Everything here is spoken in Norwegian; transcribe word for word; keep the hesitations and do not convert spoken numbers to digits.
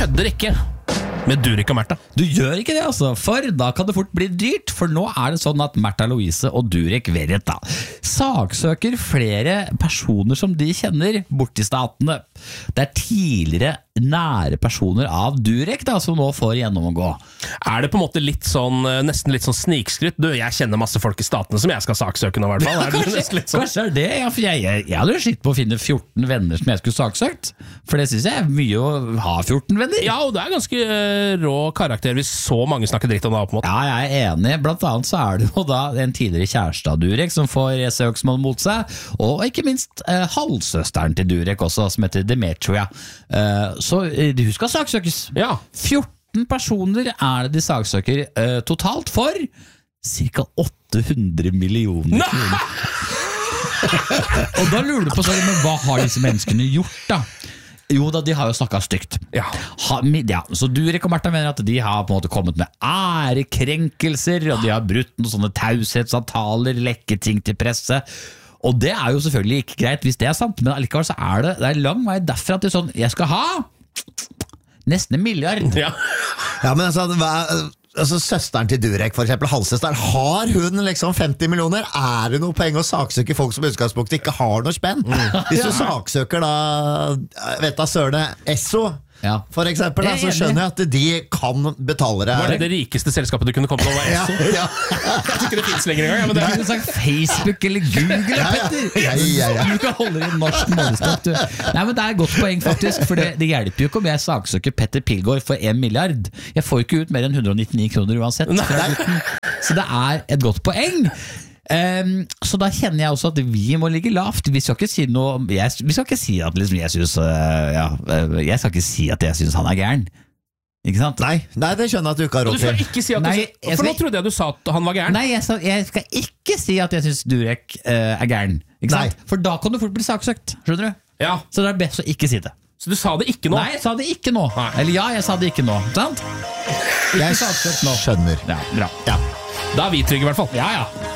kødder ikke med Durek og Märtha. Du gjør ikke det altså, for da kan det fort bli dyrt, for nå er det sånn at Märtha Louise og Durek Verrett da saksøker flere personer som de kjenner bort i statene. Det er tidligere nære personer av Durek da, som nå får gjennomgå. Er det på en måte litt sånn, nesten litt sånn snikskrytt? Du, jeg kjenner masse folk i statene som jeg skal saksøke nå, i hvert fall. Er det kanskje, litt sånn? kanskje er det, ja, for jeg, jeg, jeg hadde jo slitt på å finne fjorten venner som jeg skulle saksøkt, for det synes jeg er mye å ha fjorten venner. Ja, og det er ganske rå karakter hvis så mange snakker dritt om det på en måte. Ja, jeg er enig. Blant annet så er det jo da en tidligere kjæreste av Durek som får søksmål mot seg, og ikke minst eh, halvsøsteren til Durek også, som heter Demetria. Eh, så eh, hun skal saksøkes. Ja. fjorten personer er det de saksøker eh, totalt for cirka åtte hundre millioner kroner. Og da lurer du på sånn, men hva har disse menneskene gjort da? Jo da, de har jo snakket stygt. Ja. Ha, ja, så Durek og Märtha mener at de har på en måte kommet med ærekrenkelser, og de har brutt noen sånne taushetsavtaler, lekket ting til presse. Og det er jo selvfølgelig ikke greit hvis det er sant, men allikevel så er det, det er lang vei derfra til sånn, jeg skal ha nesten en milliard. Ja, ja men altså, hva, altså søsteren til Durek, for eksempel halvsøsteren, har hun liksom femti millioner? Er det noe poeng å saksøke folk som utgangspunktet ikke har noe spenn? Mm. Hvis du saksøker da, vet da Sørne, Esso, ja. For eksempel, da, så skjønner jeg at de kan betale det. Var det det rikeste selskapet du kunne komme til å være Esso? Ja, ja. Jeg tror ikke det finnes lenger engang. Men det er... Du kunne sagt Facebook eller Google, ja, ja. Petter. Ja, ja, ja. Du kan holde i norsk målestokk. Nei, men det er et godt poeng faktisk, for det, det hjelper jo ikke om jeg saksøker Petter Pilgaard for en milliard. Jeg får jo ikke ut mer enn hundre og nittini kroner uansett. Så det er et godt poeng. Um, så da kjenner jeg også at vi må ligge lavt. Vi skal ikke si noe jeg, Vi skal ikke si at liksom, jeg synes uh, ja, uh, Jeg skal ikke si at jeg synes han er gæren. Ikke sant? Nei, nei, det skjønner jeg at du ikke har råd til. Du skal ikke si at nei, du, For skal... nå trodde jeg du sa at han var gæren. Nei, jeg skal, jeg skal ikke si at jeg synes Durek uh, er gæren, ikke sant? For da kan du fort bli saksøkt. Skjønner du? Ja. Så det er best å ikke si det. Så du sa det ikke nå? Nei, jeg sa det ikke nå. Nei. Eller ja, jeg sa det ikke nå. Sant? Ikke jeg saksøkt nå. Skjønner. Ja, bra. Ja. Da er vi trygge i hvert fall. Ja, ja.